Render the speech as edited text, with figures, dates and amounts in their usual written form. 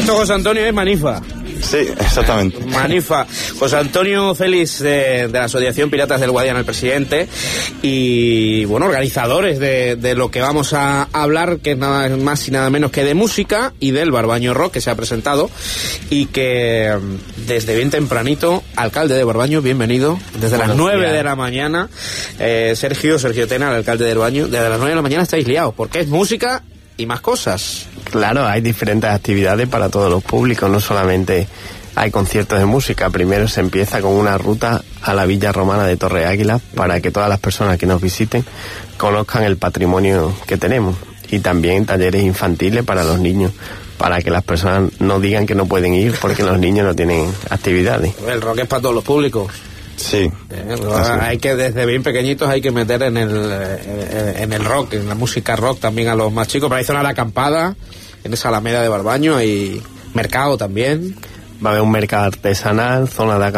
Esto, José Antonio, es Manifa. Sí, exactamente. Manifa. José Antonio Félix de la Asociación Piratas del Guadiana, el presidente, y bueno, organizadores de lo que vamos a hablar, que es nada más y nada menos que de música y del Barbaño Rock, que se ha presentado y que desde bien tempranito, alcalde de Barbaño, bienvenido, desde las 9 de la mañana, Sergio Tena, el alcalde de Barbaño, desde las 9 de la mañana estáis liados, porque es música y más cosas. Claro, hay diferentes actividades para todos los públicos, no solamente hay conciertos de música. Primero se empieza con una ruta a la Villa Romana de Torre Águila para que todas las personas que nos visiten conozcan el patrimonio que tenemos, y también talleres infantiles para los niños, para que las personas no digan que no pueden ir porque los niños no tienen actividades. El rock es para todos los públicos. Sí. Hay que, desde bien pequeñitos, hay que meter en el rock, en la música rock también a los más chicos. Pero hay zona de acampada, en esa Alameda de Barbaño, hay mercado también. Va a haber un mercado artesanal, zona de acampada